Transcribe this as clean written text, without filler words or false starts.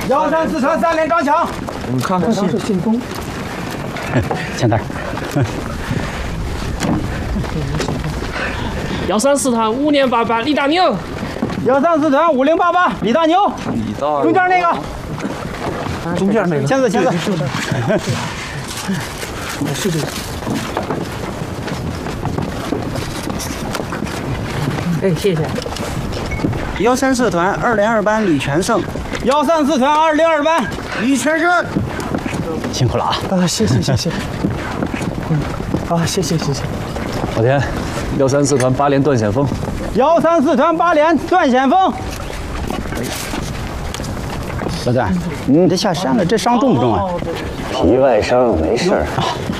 134团3连装墙。 我们看看是进攻。 前台。 134团5连8班李大牛 ，134团5088李大牛，中间那个， 中间那个， 签字。 是这个。 哎，谢谢。 134团2连2班李全胜 ，134团2连2班李全胜， 辛苦了啊！ 谢谢。谢谢。 老田，134团8连断险锋 ，134团8连断险锋。 老段，你这下山了，这伤重不重啊？ 皮外伤没事儿。